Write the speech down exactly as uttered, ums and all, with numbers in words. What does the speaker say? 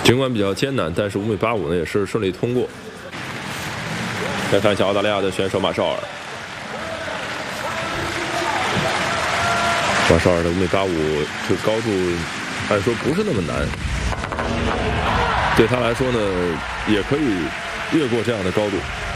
尽管比较艰难，但是五米八五呢也是顺利通过。再看一下澳大利亚的选手马绍尔，马绍尔的五米八五这个高度，按说不是那么难，对他来说呢，也可以越过这样的高度。